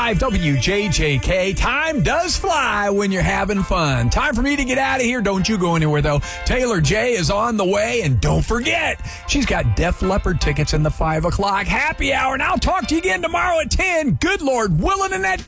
WJJK. Time does fly when you're having fun. Time for me to get out of here. Don't you go anywhere, though. Taylor J is on the way, and don't forget, she's got Def Leppard tickets in the 5 o'clock happy hour, and I'll talk to you again tomorrow at 10. Good Lord willing and that